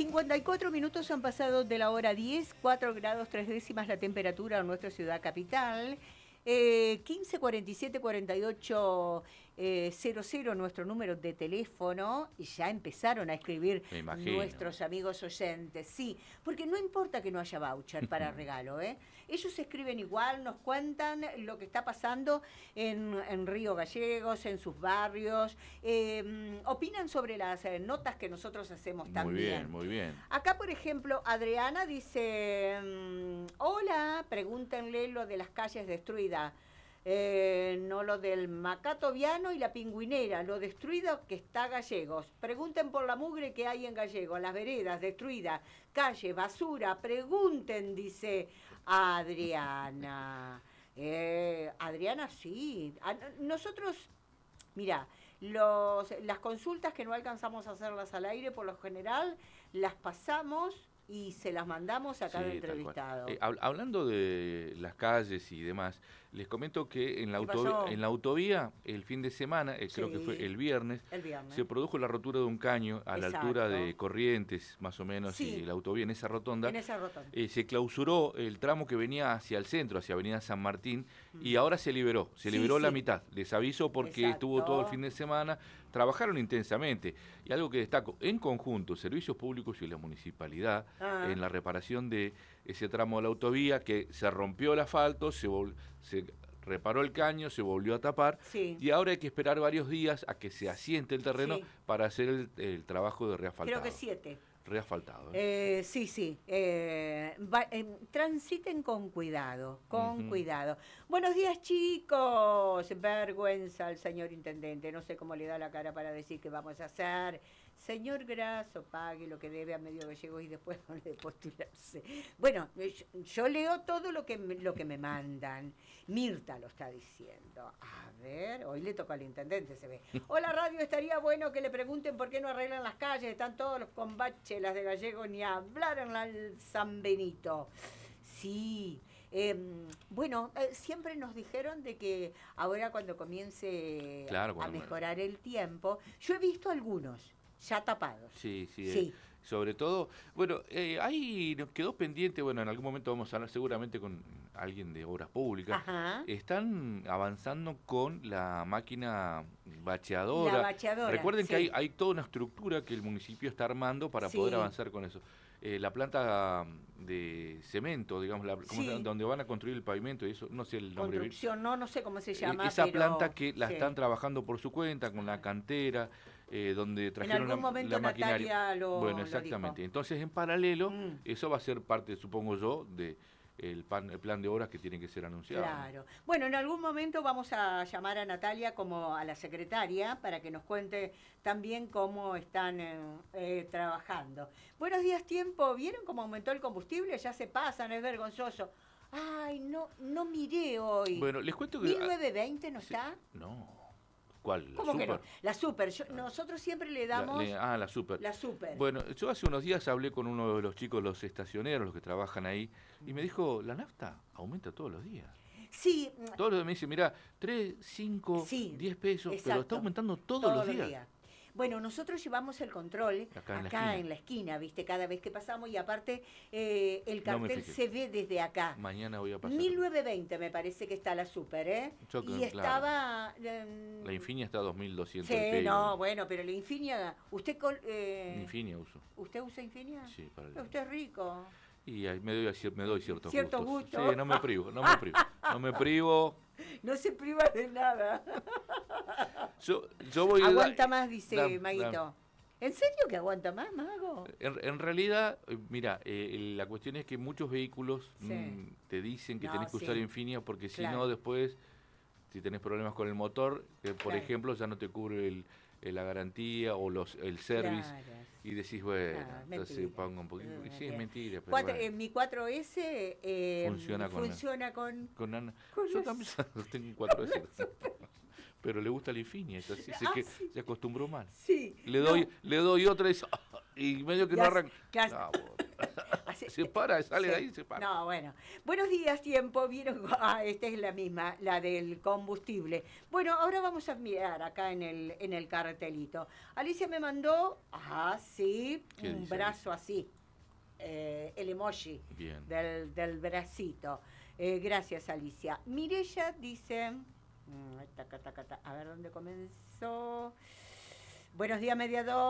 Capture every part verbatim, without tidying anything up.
cincuenta y cuatro minutos han pasado de la hora diez, cuatro grados tres décimas la temperatura en nuestra ciudad capital. Eh, quince cuarenta y siete cuarenta y ocho eh, cero cero nuestro número de teléfono, y ya empezaron a escribir nuestros amigos oyentes, sí, porque no importa que no haya voucher para regalo, ¿eh? Ellos escriben igual, nos cuentan lo que está pasando en, en Río Gallegos, en sus barrios, eh, opinan sobre las eh, notas que nosotros hacemos también. Muy bien, muy bien. Acá, por ejemplo, Adriana dice, hola, pregúntenle lo de las calles destruidas. Eh, no lo del Macatoviano y la Pingüinera, lo destruido que está Gallegos. Pregunten por la mugre que hay en Gallegos, las veredas destruidas, calle, basura, pregunten, dice Adriana. Eh, Adriana, sí. A, nosotros, mira, los, las consultas que no alcanzamos a hacerlas al aire, por lo general, las pasamos y se las mandamos a cada sí, entrevistado. Eh, hab hablando de las calles y demás, les comento que en la, autovía, en la autovía, el fin de semana, eh, sí. creo que fue el viernes, el viernes, se produjo la rotura de un caño a Exacto. la altura de Corrientes, más o menos, sí. y la autovía en esa rotonda. En esa rotonda. Eh, se clausuró el tramo que venía hacia el centro, hacia Avenida San Martín, mm. y ahora se liberó, se liberó sí, la sí. mitad. Les aviso porque Exacto. estuvo todo el fin de semana, trabajaron intensamente. Y algo que destaco, en conjunto, Servicios Públicos y la Municipalidad, ah. en la reparación de ese tramo de la autovía, que se rompió el asfalto, se, se reparó el caño, se volvió a tapar, sí. y ahora hay que esperar varios días a que se asiente el terreno sí. para hacer el, el trabajo de reasfaltado. Creo que siete. Reasfaltado. ¿eh? Eh, sí, sí. Eh, va, eh, transiten con cuidado, con uh-huh. cuidado. Buenos días, chicos. Vergüenza al señor intendente. No sé cómo le da la cara para decir qué vamos a hacer. Señor Grasso, pague lo que debe a Medio Gallegos y después no le de postularse. Bueno, yo, yo leo todo lo que, me, lo que me mandan. Mirta lo está diciendo. A ver, hoy le toca al intendente, se ve. Hola, radio, estaría bueno que le pregunten por qué no arreglan las calles. Están todos los combaches, las de Gallegos, ni hablar en la San Benito. Sí, eh, bueno, eh, siempre nos dijeron de que ahora cuando comience claro, a mejorar el tiempo, yo he visto algunos ya tapados. Sí, sí. sí. Eh, sobre todo, bueno, eh, ahí nos quedó pendiente, bueno, en algún momento vamos a hablar seguramente con alguien de Obras Públicas. Ajá. Están avanzando con la máquina bacheadora. La bacheadora. Recuerden sí. que hay, hay toda una estructura que el municipio está armando para sí. poder avanzar con eso. Eh, la planta de cemento, digamos, la, sí. se, donde van a construir el pavimento y eso, no sé el nombre. Construcción, no, no sé cómo se llama. Eh, esa pero... planta que la sí. están trabajando por su cuenta, con la cantera, eh, donde trajeron en algún la, momento la maquinaria. Natalia lo, bueno, exactamente. Lo Entonces, en paralelo, mm. eso va a ser parte, supongo yo, de el, pan, el plan de obras que tiene que ser anunciado. Claro. Bueno, en algún momento vamos a llamar a Natalia como a la secretaria para que nos cuente también cómo están eh, eh, trabajando. Buenos días, tiempo. ¿Vieron cómo aumentó el combustible? Ya se pasan, es vergonzoso. Ay, no, no miré hoy. Bueno, les cuento que... ¿mil novecientos veinte no sí, está? No. ¿Cuál? ¿La ¿Cómo super? que no? La super. Yo, nosotros siempre le damos... La, le, ah, la super. La super. Bueno, yo hace unos días hablé con uno de los chicos, los estacioneros, los que trabajan ahí, y me dijo, la nafta aumenta todos los días. Sí. Todos los días me dice, mira, tres, cinco, sí, diez pesos, exacto. pero está aumentando todos, todos los días. Los días. Bueno, nosotros llevamos el control acá, en, acá la en la esquina, ¿viste? Cada vez que pasamos, y aparte eh, el cartel no se ve desde acá. Mañana voy a pasar. mil novecientos veinte me parece que está la super, ¿eh? Yo, y claro. estaba... Eh, la Infinia está a dos mil doscientos. Sí, no, bueno, pero la Infinia... ¿Usted eh, Infinia uso. ¿Usted usa Infinia? Sí, para el... Pero usted es rico. Y me doy, me doy ciertos ¿Cierto gustos. gusto? Sí, no me privo, no me privo. No me privo. No se priva de nada. Yo, yo voy Aguanta a... más, dice da, Maguito. Da. ¿En serio que aguanta más, Mago? En, en realidad, mira, eh, la cuestión es que muchos vehículos sí. mm, te dicen que no, tenés que sí. usar Infinia porque claro. si no después, si tenés problemas con el motor, que por claro. ejemplo ya no te cubre el, el, la garantía o los el service claro. y decís, bueno, claro, entonces pongo un poquito. No, sí, es mentira. Pero cuatro, bueno. En mi cuatro ese eh, funciona con... Funciona con, con, con, con yo también tengo un cuatro ese. Pero le gusta la Infinia, es así, ah, que sí. se acostumbró mal. Sí. Le doy, no. le doy otra y, y medio que ya, no arranca. Ya, no, Hace, se para, sale sí. de ahí y se para. No, bueno. Buenos días, tiempo. Vieron, ah, esta es la misma, la del combustible. Bueno, ahora vamos a mirar acá en el, en el cartelito. Alicia me mandó, ah, sí, un dice, brazo Alicia? así. Eh, el emoji Bien. Del, del bracito. Eh, gracias, Alicia. Mireya dice, mm, taca, taca, taca, a ver dónde comenzó. Buenos días,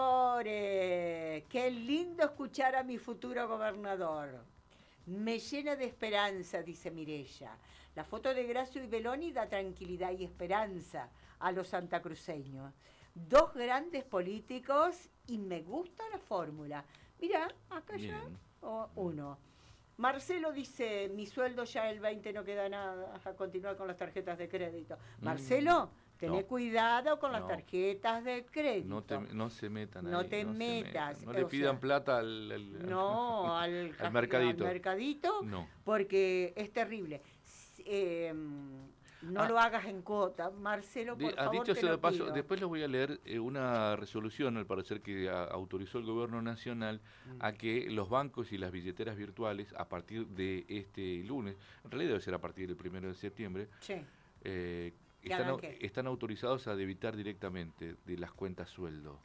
mediadores. Qué lindo escuchar a mi futuro gobernador. Me llena de esperanza, dice Mireya. La foto de Gracio y Beloni da tranquilidad y esperanza a los santacruceños. Dos grandes políticos y me gusta la fórmula. Mira, acá Bien. ya oh, uno. Marcelo dice, mi sueldo ya el veinte no queda nada, a continuar con las tarjetas de crédito. Marcelo, mm, tené no, cuidado con no, las tarjetas de crédito. No, te, no se metan ahí. No te no metas. No le pidan sea, plata al, al, no, al, al mercadito. Al mercadito, no. Porque es terrible. Eh, No ah, lo hagas en cuota, Marcelo, por de, favor, dicho te sea lo de paso, pido. después les voy a leer eh, una resolución, al parecer, que a, autorizó el gobierno nacional mm. a que los bancos y las billeteras virtuales, a partir de este lunes, en realidad debe ser a partir del primero de septiembre, sí. eh, están, están autorizados a debitar directamente de las cuentas sueldo.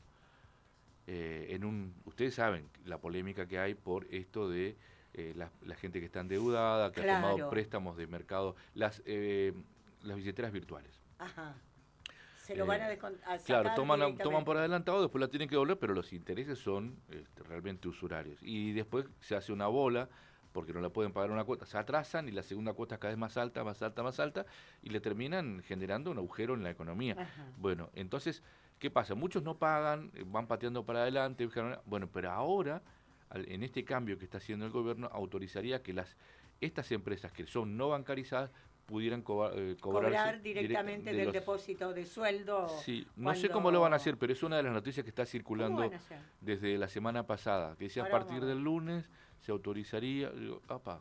Eh, en un, ustedes saben la polémica que hay por esto de eh, la, la gente que está endeudada, que claro. ha tomado préstamos de mercado, las eh, las billeteras virtuales. Ajá. Se lo eh, van a, a sacar Claro, toman, toman por adelantado, después la tienen que devolver, pero los intereses son este, realmente usurarios. Y después se hace una bola, porque no la pueden pagar una cuota, se atrasan y la segunda cuota es cada vez más alta, más alta, más alta, y le terminan generando un agujero en la economía. Ajá. Bueno, entonces, ¿qué pasa? Muchos no pagan, van pateando para adelante, bueno, pero ahora, en este cambio que está haciendo el gobierno, autorizaría que las estas empresas que son no bancarizadas pudieran co eh, cobrar directamente de del los... depósito de sueldo. Sí, no cuando... sé cómo lo van a hacer, pero es una de las noticias que está circulando desde la semana pasada, que decía a partir vamos. del lunes se autorizaría, digo, apa,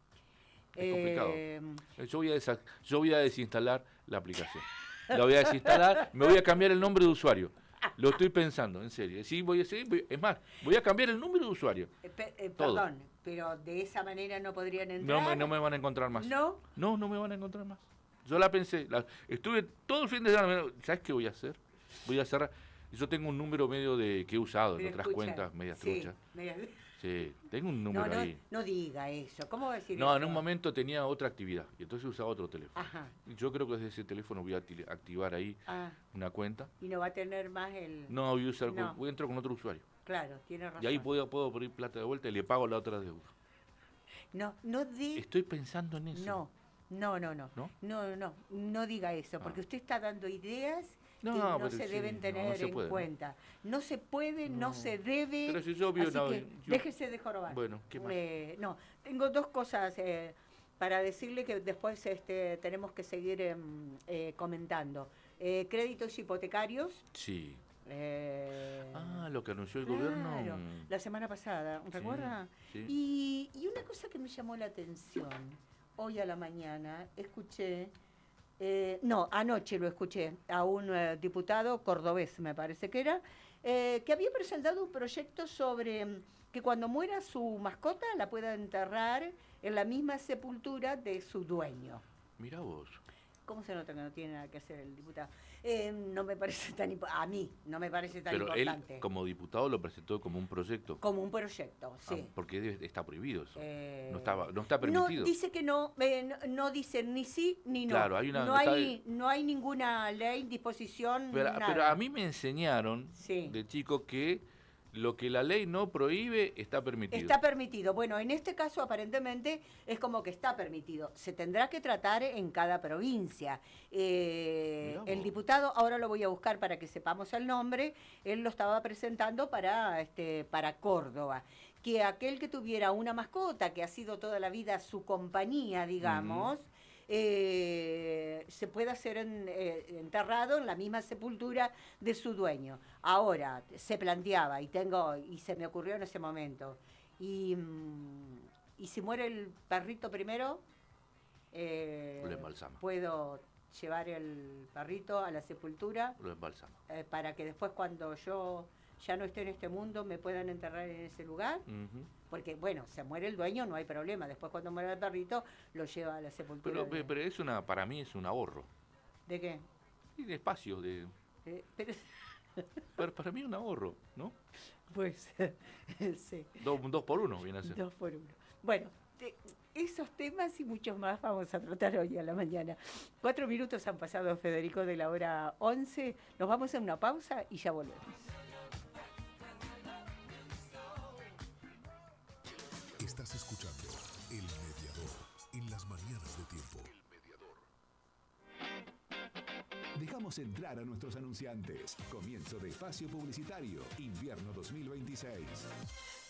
es eh... complicado. Yo voy, a desa... Yo voy a desinstalar la aplicación, la voy a desinstalar, me voy a cambiar el nombre de usuario. Lo estoy pensando, en serio. Sí, voy a seguir, voy... es más, voy a cambiar el número de usuario. Eh, eh, perdón, pero de esa manera no podrían entrar. No, no me van a encontrar más. ¿No? No, no me van a encontrar más. Yo la pensé, la, estuve todo el fin de semana, ¿sabes qué voy a hacer? Voy a cerrar. Yo tengo un número medio de que he usado pero en otras escucha, cuentas, medias sí, truchas. Media... Sí, tengo un número no, no, ahí. No diga eso, ¿cómo va a decir no, eso? No, en un momento tenía otra actividad y entonces usaba otro teléfono. Ajá. Yo creo que desde ese teléfono voy a activar ahí ah. una cuenta. ¿Y no va a tener más el...? No, voy a, usar, no. voy a entrar con otro usuario. Claro, tiene razón. Y ahí puedo, puedo poner plata de vuelta y le pago la otra deuda. No, no de... Estoy pensando en eso. No, no, no, no. ¿No? No, no, no diga eso, porque ah. usted está dando ideas no, que no, no se sí, deben tener no, no se en puede, cuenta. No. no se puede, no, no se debe. Pero si yo vi así una... que yo... déjese de jorobar. Bueno, ¿qué más? Eh, no, tengo dos cosas eh, para decirle que después este, tenemos que seguir eh, eh, comentando. Eh, créditos hipotecarios. Sí. Eh, ah, lo que anunció el claro, gobierno. La semana pasada, ¿recuerda? Sí, sí. Y, y una cosa que me llamó la atención, hoy a la mañana escuché, eh, no, anoche lo escuché, a un eh, diputado cordobés, me parece que era, eh, que había presentado un proyecto sobre um, que cuando muera su mascota la pueda enterrar en la misma sepultura de su dueño. Mirá vos. ¿Cómo se nota que no tiene nada que hacer el diputado? Eh, no me parece tan importante, a mí no me parece tan Pero importante. Pero él, como diputado, lo presentó como un proyecto. Como un proyecto, sí. Ah, porque está prohibido eso. Eh, no, estaba, no está permitido. No, dice que no, eh, no, no dice ni sí ni no. Claro, hay una... No hay, no hay ninguna ley, disposición, pero, nada. Pero a mí me enseñaron, sí. de chico, que... lo que la ley no prohíbe está permitido. Está permitido. Bueno, en este caso aparentemente es como que está permitido. Se tendrá que tratar en cada provincia. Eh, el diputado, ahora lo voy a buscar para que sepamos el nombre, él lo estaba presentando para, este, para Córdoba. Que aquel que tuviera una mascota, que ha sido toda la vida su compañía, digamos... Uh-huh. Eh, se puede hacer en, eh, enterrado en la misma sepultura de su dueño. Ahora, se planteaba, y tengo y se me ocurrió en ese momento, y, y si muere el perrito primero, eh, puedo llevar el perrito a la sepultura lo embalsama. Eh, para que después cuando yo ya no esté en este mundo, me puedan enterrar en ese lugar. Uh-huh. Porque, bueno, se muere el dueño, no hay problema. Después, cuando muere el perrito, lo lleva a la sepultura. Pero, de... pero es una, para mí es un ahorro. ¿De qué? Y de espacio, de... Eh, pero... Pero para mí es un ahorro, ¿no? Pues, sí. Dos, dos por uno viene a ser. Dos por uno. Bueno, te, esos temas y muchos más vamos a tratar hoy a la mañana. Cuatro minutos han pasado, Federico, de la hora once. Nos vamos a una pausa y ya volvemos. Estás escuchando El Mediador en las mañanas de tiempo. Dejamos entrar a nuestros anunciantes. Comienzo de espacio publicitario, invierno dos mil veintiséis.